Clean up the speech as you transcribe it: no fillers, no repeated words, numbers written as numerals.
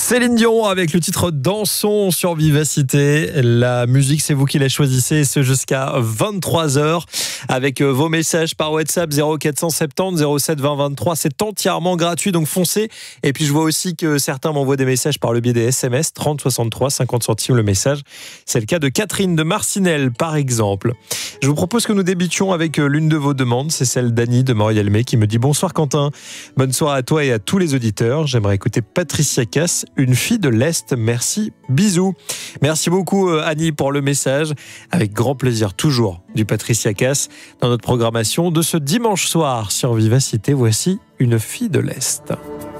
Céline Dion avec le titre Dansons sur Vivacité. La musique, c'est vous qui la choisissez, ce jusqu'à 23h avec vos messages par WhatsApp 0470 07 20 23. C'est entièrement gratuit, donc foncez. Et puis je vois aussi que certains m'envoient des messages par le biais des SMS 30 63 50 centimes le message. C'est le cas de Catherine de Marcinelle par exemple. Je vous propose que nous débutions avec l'une de vos demandes, c'est celle d'Annie de Morialmé qui me dit: bonsoir Quentin, bonne soirée à toi et à tous les auditeurs. J'aimerais écouter Patricia Cass, Une fille de l'Est. Merci, bisous. Merci beaucoup Annie pour le message. Avec grand plaisir toujours du Patricia Cass dans notre programmation de ce dimanche soir sur Vivacité. Voici Une fille de l'Est.